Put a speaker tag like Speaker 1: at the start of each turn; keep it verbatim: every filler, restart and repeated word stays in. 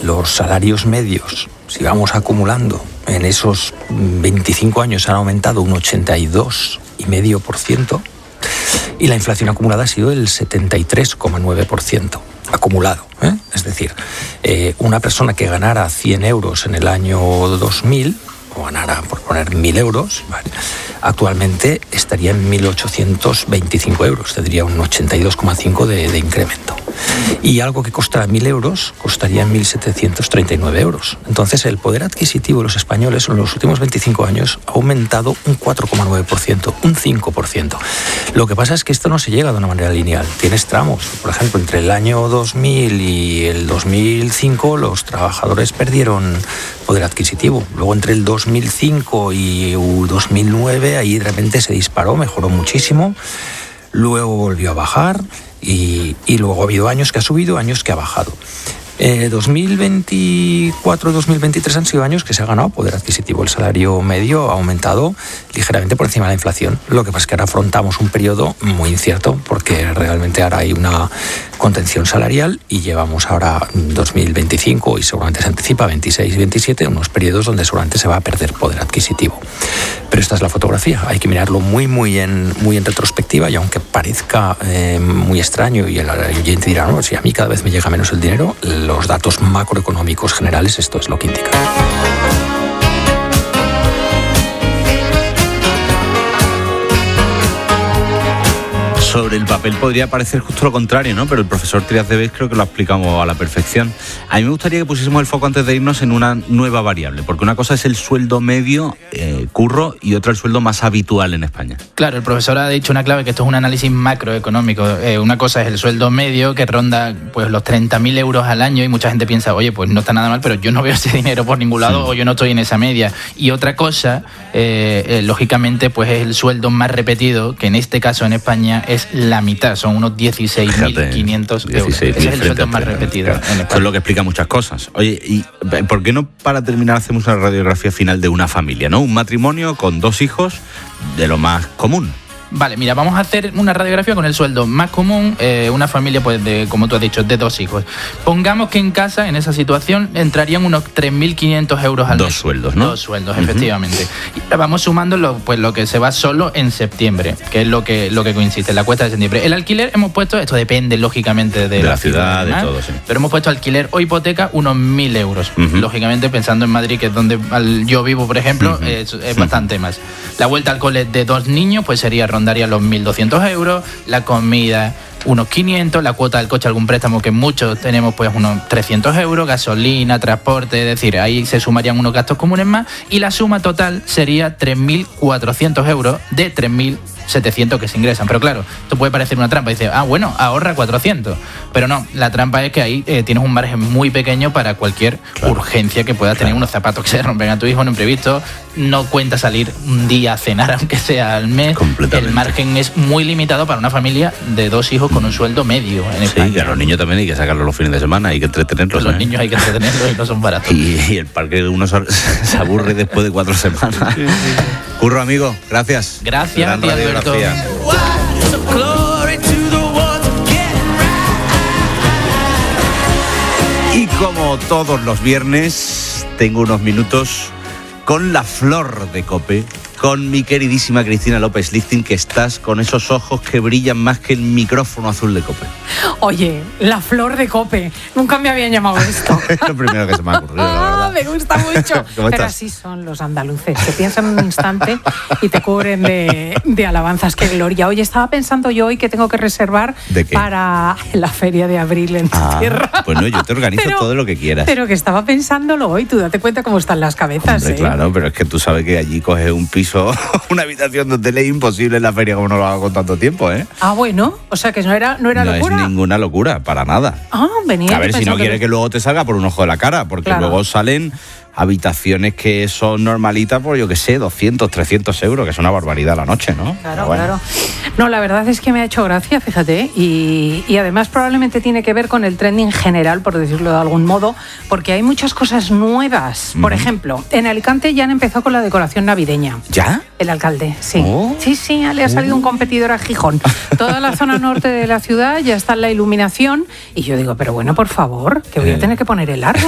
Speaker 1: los salarios medios, si vamos acumulando en esos veinticinco años, han aumentado un ochenta y dos coma cinco por ciento y la inflación acumulada ha sido el setenta y tres coma nueve por ciento acumulado, ¿eh? Es decir, eh, una persona que ganara cien euros en el año dos mil, o ganara, por poner, mil euros, ¿vale?, actualmente estaría en mil ochocientos veinticinco euros, tendría un ochenta y dos coma cinco de, de incremento. Y algo que costara mil euros costaría mil setecientos treinta y nueve euros. Entonces, el poder adquisitivo de los españoles en los últimos veinticinco años ha aumentado un cuatro coma nueve por ciento, un cinco por ciento. Lo que pasa es que esto no se llega de una manera lineal. Tienes tramos. Por ejemplo, entre el año dos mil y el dos mil cinco los trabajadores perdieron poder adquisitivo. Luego, entre el dos mil cinco y dos mil nueve, ahí de repente se disparó, mejoró muchísimo. Luego volvió a bajar. Y, y luego ha habido años que ha subido, años que ha bajado. Eh, dos mil veinticuatro dos mil veintitrés han sido años que se ha ganado poder adquisitivo. El salario medio ha aumentado ligeramente por encima de la inflación. Lo que pasa es que ahora afrontamos un periodo muy incierto porque realmente ahora hay una contención salarial y llevamos ahora dos mil veinticinco y seguramente se anticipa veintiséis y veintisiete, unos periodos donde seguramente se va a perder poder adquisitivo. Pero esta es la fotografía. Hay que mirarlo muy, muy en, muy en retrospectiva y aunque parezca eh, muy extraño y el oyente dirá, no, si a mí cada vez me llega menos el dinero, los datos macroeconómicos generales, esto es lo que indica.
Speaker 2: Sobre el papel podría parecer justo lo contrario, ¿no? Pero el profesor Trias de Bes creo que lo explicamos a la perfección. A mí me gustaría que pusiésemos el foco antes de irnos en una nueva variable, porque una cosa es el sueldo medio, eh, curro, y otra el sueldo más habitual en España.
Speaker 3: Claro, el profesor ha dicho una clave, que esto es un análisis macroeconómico. Eh, una cosa es el sueldo medio, que ronda pues los treinta mil euros al año, y mucha gente piensa, oye, pues no está nada mal, pero yo no veo ese dinero por ningún lado, sí, o yo no estoy en esa media. Y otra cosa, eh, eh, lógicamente, pues es el sueldo más repetido, que en este caso en España es la mitad, son unos dieciséis mil quinientos euros. Ese es el sueldo más repetido. Claro.
Speaker 2: Eso es lo que explica muchas cosas. Oye, ¿y por qué no, para terminar, hacemos una radiografía final de una familia, ¿no? Un matrimonio con dos hijos, de lo más común.
Speaker 3: Vale, mira, vamos a hacer una radiografía con el sueldo más común, eh, una familia, pues, de, como tú has dicho, de dos hijos. Pongamos que en casa, en esa situación, entrarían unos tres mil quinientos euros al mes.
Speaker 2: Dos sueldos, ¿no?
Speaker 3: Dos sueldos, uh-huh. Efectivamente. Y vamos sumando lo, pues, lo que se va solo en septiembre, que es lo que, lo que coincide, la cuesta de septiembre. El alquiler hemos puesto, esto depende, lógicamente, de,
Speaker 2: de
Speaker 3: la,
Speaker 2: la ciudad,
Speaker 3: ciudad,
Speaker 2: de todo, sí.
Speaker 3: Pero hemos puesto alquiler o hipoteca unos mil euros. Uh-huh. Lógicamente, pensando en Madrid, que es donde yo vivo, por ejemplo, uh-huh. es, es bastante uh-huh. más. La vuelta al cole de dos niños, pues sería, rondaría los mil doscientos euros, la comida unos quinientos, la cuota del coche, algún préstamo que muchos tenemos, pues unos trescientos euros, gasolina, transporte, es decir, ahí se sumarían unos gastos comunes más, y la suma total sería tres mil cuatrocientos euros de tres mil setecientos que se ingresan. Pero claro, esto puede parecer una trampa. Dice, ah, bueno, ahorra cuatrocientos. Pero no, la trampa es que ahí eh, tienes un margen muy pequeño para cualquier claro. urgencia que puedas claro. tener, unos zapatos que se rompen a tu hijo, un imprevisto. No cuenta salir un día a cenar, aunque sea al mes. El margen es muy limitado para una familia de dos hijos con un sueldo medio en España.
Speaker 2: Sí, y a los niños también hay que sacarlos los fines de semana, hay que entretenerlos.
Speaker 3: Los
Speaker 2: ¿eh?
Speaker 3: niños hay que entretenerlos y no son baratos.
Speaker 2: Y, y el parque uno se aburre después de cuatro semanas. Sí, sí. Curro, amigo, gracias.
Speaker 3: Gracias, tío Alberto.
Speaker 2: Y como todos los viernes, tengo unos minutos con la flor de COPE, con mi queridísima Cristina López Lichting, que estás con esos ojos que brillan más que el micrófono azul de COPE.
Speaker 4: Oye, la flor de COPE, nunca me habían llamado esto.
Speaker 2: Es lo primero que se me ha ocurrido, la verdad.
Speaker 4: Me gusta mucho. Pero así son los andaluces, que piensan en un instante y te cubren de, de alabanzas. ¡Qué gloria! Oye, estaba pensando yo hoy que tengo que reservar para la feria de abril en tu
Speaker 2: ah,
Speaker 4: tierra.
Speaker 2: Pues no, yo te organizo pero, todo lo que quieras.
Speaker 4: Pero que estaba pensándolo hoy, tú date cuenta cómo están las cabezas.
Speaker 2: Hombre,
Speaker 4: ¿eh?
Speaker 2: Claro, pero es que tú sabes que allí coges un piso, una habitación de hotel, es imposible en la feria como no lo hago con tanto tiempo, ¿eh?
Speaker 4: Ah, bueno, o sea que no era, no era
Speaker 2: no
Speaker 4: locura.
Speaker 2: No es ninguna locura, para nada.
Speaker 4: Ah, venía.
Speaker 2: A ver, si no quieres que... que luego te salga por un ojo de la cara, porque claro. luego salen habitaciones que son normalitas por, yo qué sé, doscientos, trescientos euros, que es una barbaridad la noche, ¿no?
Speaker 4: Claro, bueno. claro. No, la verdad es que me ha hecho gracia, fíjate, y, y además probablemente tiene que ver con el trending general, por decirlo de algún modo, porque hay muchas cosas nuevas. Por uh-huh. ejemplo, en Alicante ya han empezado con la decoración navideña.
Speaker 2: ¿Ya?
Speaker 4: El alcalde, sí.
Speaker 2: Oh.
Speaker 4: Sí, sí, le ha salido uh. un competidor a Gijón. Toda la zona norte de la ciudad ya está en la iluminación, y yo digo, pero bueno, por favor, que voy a tener que poner el árbol.